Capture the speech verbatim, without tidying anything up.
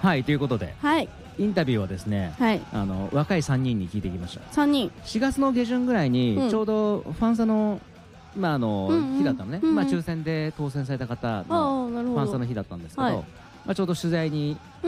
はい、ということではいインタビューはですね、 はい、 あの若いさんにんに聞いてきました。 さんにんしがつの下旬ぐらいに、 うんちょうどファンサの、まああのうんうん日だったのね、 うんうんまあ、抽選で当選された方あのあなるほどファンサの日だったんですけど、 はいまあ、ちょうど取材に